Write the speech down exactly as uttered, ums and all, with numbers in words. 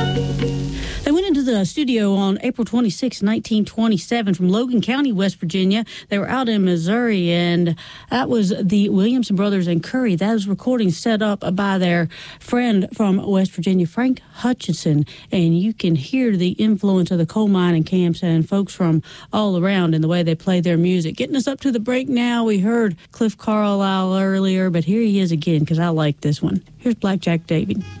They went into the studio on April twenty-sixth, nineteen twenty-seven from Logan County, West Virginia. They were out in Missouri, and that was the Williamson Brothers and Curry. That was recording set up by their friend from West Virginia, Frank Hutchinson, and you can hear the influence of the coal mining camps and folks from all around in the way they play their music. Getting us up to the break now, we heard Cliff Carlisle earlier, but here he is again because I like this one. Here's Blackjack David.